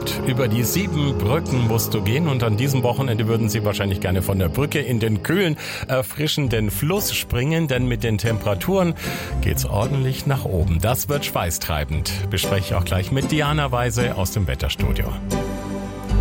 Stadt. Über die 7 Brücken musst du gehen und an diesem Wochenende würden Sie wahrscheinlich gerne von der Brücke in den kühlen, erfrischenden Fluss springen, denn mit den Temperaturen geht's ordentlich nach oben. Das wird schweißtreibend. Bespreche ich auch gleich mit Diana Weise aus dem Wetterstudio.